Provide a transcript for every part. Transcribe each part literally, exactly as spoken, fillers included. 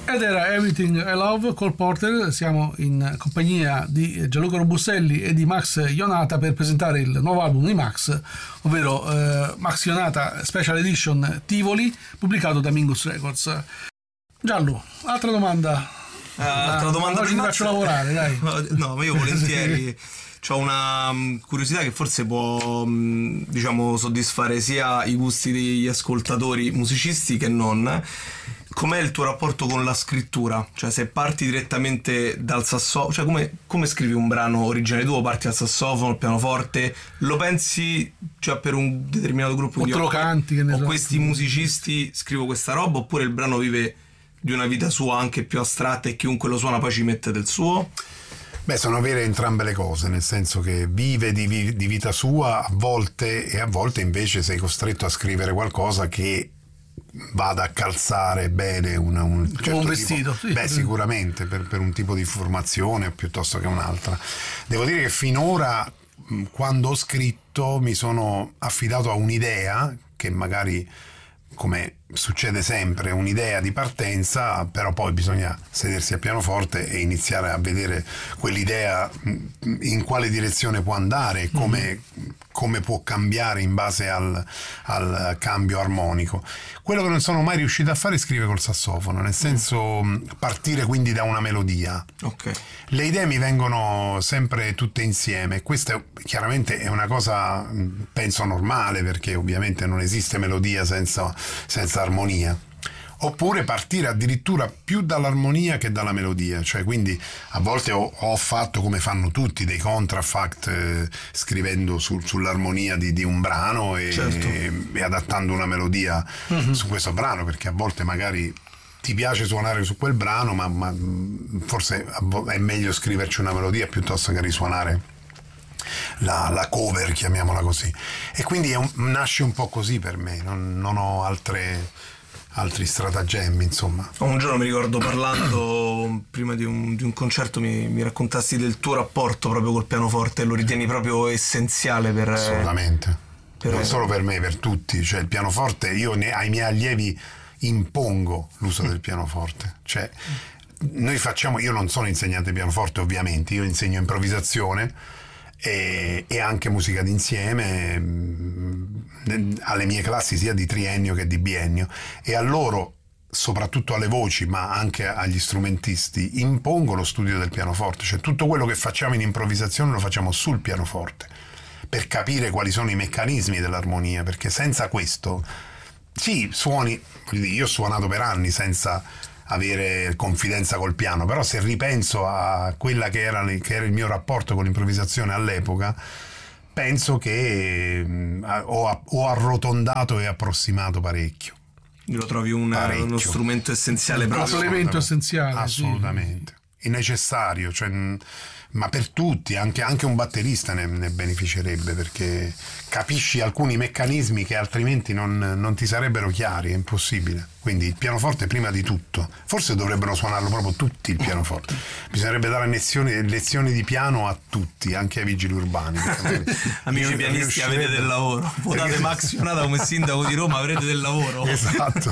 Ed era Everything I Love, Cole Porter. Siamo in compagnia di Gianluca Robusselli e di Max Ionata per presentare il nuovo album di Max, ovvero eh, Max Ionata Special Edition Tivoli, pubblicato da Mingus Records. Gianlu, altra domanda. Uh, altra domanda. Oggi ti faccio lavorare, dai. No, ma io volentieri. C'ho una curiosità che forse può, diciamo, soddisfare sia i gusti degli ascoltatori musicisti che non. Com'è il tuo rapporto con la scrittura? Cioè, se parti direttamente dal sassofono, cioè come, come scrivi un brano originale tuo? Parti dal sassofono, al pianoforte, lo pensi cioè per un determinato gruppo? O te lo canti, che ne ho so. Questi musicisti, scrivo questa roba, oppure il brano vive di una vita sua anche più astratta e chiunque lo suona poi ci mette del suo? Beh, sono vere entrambe le cose, nel senso che vive di, di vita sua a volte, e a volte invece sei costretto a scrivere qualcosa che vada a calzare bene una, un, certo un tipo, vestito, sì. Beh, sicuramente per, per un tipo di formazione piuttosto che un'altra. Devo dire che finora, quando ho scritto, mi sono affidato a un'idea che magari, come succede sempre, un'idea di partenza, però poi bisogna sedersi al pianoforte e iniziare a vedere quell'idea in quale direzione può andare e come, mm. come può cambiare in base al, al cambio armonico. Quello che non sono mai riuscito a fare è scrivere col sassofono, nel senso partire quindi da una melodia. Okay. Le idee mi vengono sempre tutte insieme. Questa chiaramente è una cosa, penso, normale, perché ovviamente non esiste melodia senza, senza armonia. Oppure partire addirittura più dall'armonia che dalla melodia, cioè quindi a volte ho, ho fatto come fanno tutti dei contraffact eh, scrivendo sul, sull'armonia di, di un brano e, certo. e, e adattando una melodia mm-hmm. su questo brano, perché a volte magari ti piace suonare su quel brano, ma, ma forse è meglio scriverci una melodia piuttosto che risuonare La, la cover, chiamiamola così. E quindi è un, nasce un po' così per me, non, non ho altre altri stratagemmi, insomma. Un giorno mi ricordo, parlando prima di un, di un concerto, mi, mi raccontasti del tuo rapporto proprio col pianoforte. Lo ritieni proprio essenziale per... Assolutamente, per... non solo per me, per tutti. Cioè il pianoforte, io ne, ai miei allievi impongo l'uso del pianoforte. Cioè noi facciamo, io non sono insegnante di pianoforte ovviamente, io insegno improvvisazione e, e anche musica d'insieme mh, alle mie classi sia di triennio che di biennio, e a loro, soprattutto alle voci ma anche agli strumentisti, impongo lo studio del pianoforte. Cioè tutto quello che facciamo in improvvisazione lo facciamo sul pianoforte per capire quali sono i meccanismi dell'armonia, perché senza questo sì, suoni, io ho suonato per anni senza avere confidenza col piano, però se ripenso a quella che era, che era il mio rapporto con l'improvvisazione all'epoca, penso che mh, ho, ho arrotondato e approssimato parecchio. Lo trovi una, uno strumento essenziale, proprio un elemento essenziale, assolutamente sì. Necessario, cioè, ma per tutti, anche, anche un batterista ne, ne beneficerebbe, perché capisci alcuni meccanismi che altrimenti non, non ti sarebbero chiari, è impossibile. Quindi il pianoforte prima di tutto, forse dovrebbero suonarlo proprio tutti il pianoforte, bisognerebbe dare lezioni, lezioni di piano a tutti, anche ai vigili urbani. Amici pianisti, avete del lavoro, votate Max Ionata come sindaco di Roma, avrete del lavoro. Esatto.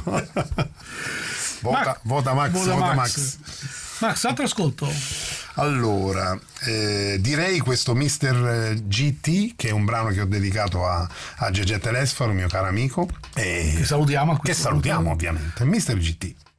Vota, Max, vota Max, vota vota Max. Max. Max, altro ascolto. Allora, eh, direi questo mister G T, che è un brano che ho dedicato a, a Gegè Telesforo, mio caro amico. E che salutiamo. A che salutiamo, ovviamente. mister G T.